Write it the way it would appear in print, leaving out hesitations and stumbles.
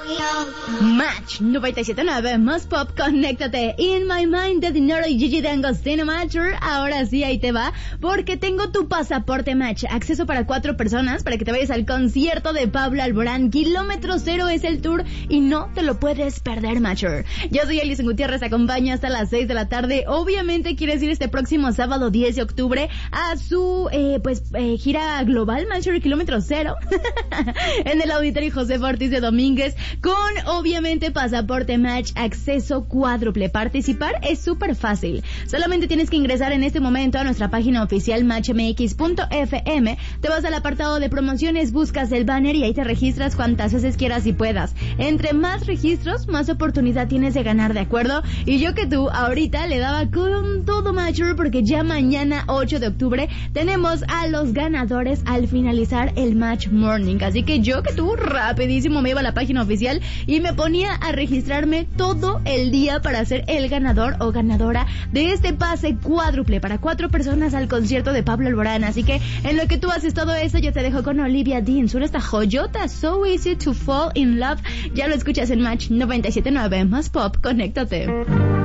Match 97.9 más pop, conéctate. In My Mind de Dinero y Gigi D'Agostino Matcher. Ahora sí, ahí te va, porque tengo tu pasaporte Match, acceso para 4 personas para que te vayas al concierto de Pablo Alborán. Kilómetro Cero es el tour y no te lo puedes perder, Matcher. Yo soy Alison Gutiérrez, te acompaño hasta las 6 de la tarde. Obviamente quieres ir este próximo sábado 10 de octubre a su gira global Matcher Kilómetro Cero en el Auditorio José Ortiz de Domínguez, con obviamente pasaporte Match, acceso cuádruple. Participar es súper fácil, solamente tienes que ingresar en este momento a nuestra página oficial matchmx.fm, te vas al apartado de promociones, buscas el banner y ahí te registras cuantas veces quieras y puedas. Entre más registros, más oportunidad tienes de ganar, ¿de acuerdo? Y yo que tú ahorita le daba con todo Matcher, porque ya mañana 8 de octubre tenemos a los ganadores al finalizar el Match Morning, así que yo que tú rapidísimo me iba a la página oficial y me ponía a registrarme todo el día para ser el ganador o ganadora de este pase cuádruple para 4 personas al concierto de Pablo Alborán. Así que en lo que tú haces todo eso, yo te dejo con Olivia Dean, suena esta joyota, So Easy to Fall in Love. Ya lo escuchas en Match 97.9 más pop, conéctate.